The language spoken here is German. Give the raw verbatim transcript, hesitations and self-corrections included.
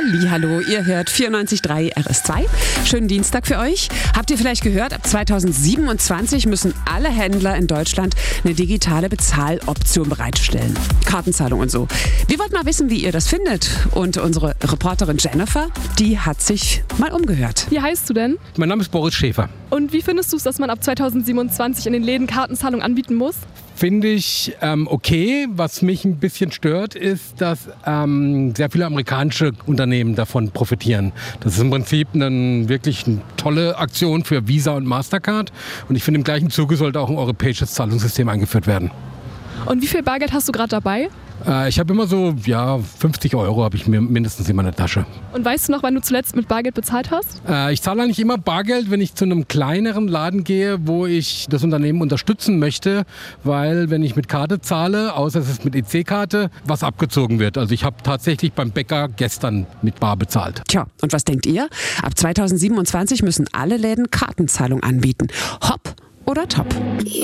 Hallihallo, ihr hört vierundneunzig Komma drei R S zwei. Schönen Dienstag für euch. Habt ihr vielleicht gehört, ab zweitausendsiebenundzwanzig müssen alle Händler in Deutschland eine digitale Bezahloption bereitstellen. Kartenzahlung und so. Wir wollten mal wissen, wie ihr das findet. Und unsere Reporterin Jennifer, die hat sich mal umgehört. Wie heißt du denn? Mein Name ist Boris Schäfer. Und wie findest du es, dass man ab zweitausendsiebenundzwanzig in den Läden Kartenzahlung anbieten muss? Finde ich ähm, okay. Was mich ein bisschen stört, ist, dass ähm, sehr viele amerikanische Unternehmen davon profitieren. Das ist im Prinzip eine, wirklich eine tolle Aktion für Visa und Mastercard. Und ich finde, im gleichen Zuge sollte auch ein europäisches Zahlungssystem eingeführt werden. Und wie viel Bargeld hast du gerade dabei? Äh, ich habe immer so, ja, fünfzig Euro habe ich mir mindestens in meiner Tasche. Und weißt du noch, wann du zuletzt mit Bargeld bezahlt hast? Äh, ich zahle eigentlich immer Bargeld, wenn ich zu einem kleineren Laden gehe, wo ich das Unternehmen unterstützen möchte, weil wenn ich mit Karte zahle, außer es ist mit E C-Karte, was abgezogen wird. Also ich habe tatsächlich beim Bäcker gestern mit Bar bezahlt. Tja, und was denkt ihr? Ab zweitausendsiebenundzwanzig müssen alle Läden Kartenzahlung anbieten. Hopp oder top?